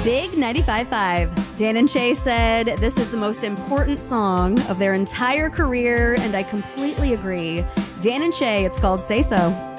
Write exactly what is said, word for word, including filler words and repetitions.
Big ninety-five point five. Dan and Shay said this is the most important song of their entire career, and I completely agree. Dan and Shay, it's called Say So.